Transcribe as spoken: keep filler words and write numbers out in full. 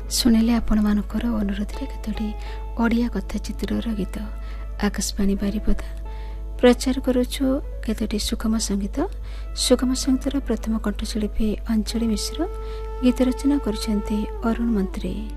ଶୁଣିଲେ ଆପଣମାନଙ୍କର ଅନୁରୋଧରେ କେତୋଟି ଓଡ଼ିଆ କଥାଚିତ୍ରର ଗୀତ ଆକାଶବାଣୀ ବାରିପଦା ପ୍ରଚାର କରୁଛୁ। କେତୋଟି ସୁଗମ ସଙ୍ଗୀତ ସୁଗମ ସଙ୍ଗୀତର ପ୍ରଥମ କଣ୍ଠଶିଳ୍ପୀ ଅଞ୍ଜଳି ମିଶ୍ର, ଗୀତ ରଚନା କରିଛନ୍ତି ଅରୁଣ ମନ୍ତ୍ରୀ।